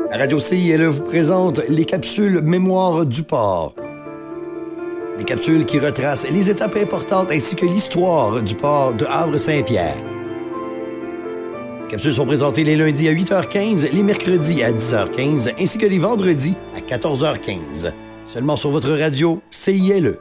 La radio CILE vous présente les capsules Mémoire du port. Des capsules qui retracent les étapes importantes ainsi que l'histoire du port de Havre-Saint-Pierre. Les capsules sont présentées les lundis à 8h15, les mercredis à 10h15 ainsi que les vendredis à 14h15. Seulement sur votre radio CILE.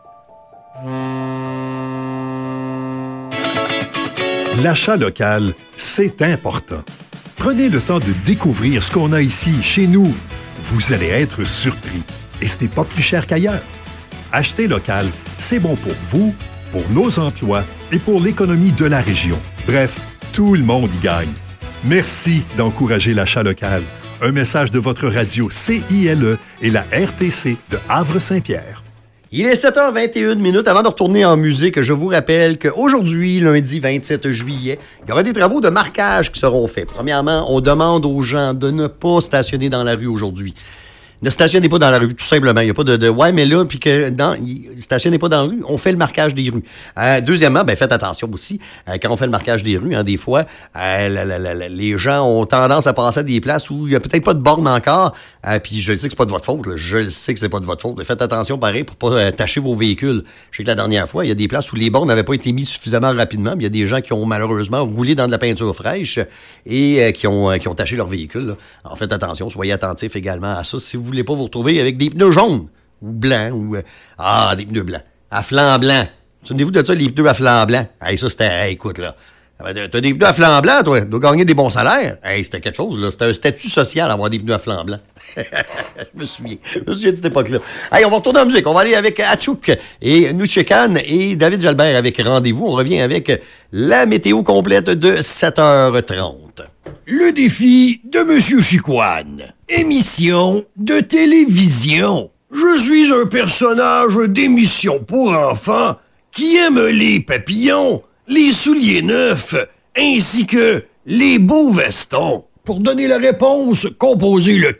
L'achat local, c'est important. Prenez le temps de découvrir ce qu'on a ici, chez nous. Vous allez être surpris. Et ce n'est pas plus cher qu'ailleurs. Acheter local, c'est bon pour vous, pour nos emplois et pour l'économie de la région. Bref, tout le monde y gagne. Merci d'encourager l'achat local. Un message de votre radio CILE et la RTC de Havre-Saint-Pierre. Il est 7h21. Avant de retourner en musique, je vous rappelle qu'aujourd'hui, lundi 27 juillet, il y aura des travaux de marquage qui seront faits. Premièrement, on demande aux gens de ne pas stationner dans la rue aujourd'hui. Ne stationnez pas dans la rue, tout simplement. Il n'y a pas de ouais, mais là, puis que stationnez pas dans la rue, on fait le marquage des rues. Deuxièmement, faites attention aussi, quand on fait le marquage des rues, des fois, les gens ont tendance à passer à des places où il n'y a peut-être pas de borne encore, puis je sais que c'est pas de votre faute, là. Je le sais que c'est pas de votre faute. Faites attention, pareil, pour pas tacher vos véhicules. Je sais que la dernière fois, il y a des places où les bornes n'avaient pas été mises suffisamment rapidement, mais il y a des gens qui ont malheureusement roulé dans de la peinture fraîche et qui ont taché leur véhicule, là. Alors faites attention, soyez attentifs également à ça. Si vous voulez pas vous retrouver avec des pneus jaunes ou blancs ou des pneus blancs à flanc blanc. Souvenez-vous de ça, les pneus à flanc blanc. Hey, ça c'était écoute là. T'as des pneus à flanc blanc, toi, tu dois gagner des bons salaires. Hey, c'était quelque chose là, c'était un statut social avoir des pneus à flanc blanc. Je me souviens de cette époque-là. Hey, on va retourner en musique, on va aller avec Achouk et Nuchekan et David Jalbert avec Rendez-vous. On revient avec la météo complète de 7h30. Le défi de Monsieur Chicoine. Émission de télévision. Je suis un personnage d'émission pour enfants qui aime les papillons, les souliers neufs, ainsi que les beaux vestons. Pour donner la réponse, composez le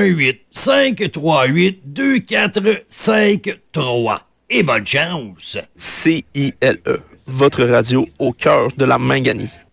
418-538-2453. Et bonne chance. CILE, votre radio au cœur de la Manganie.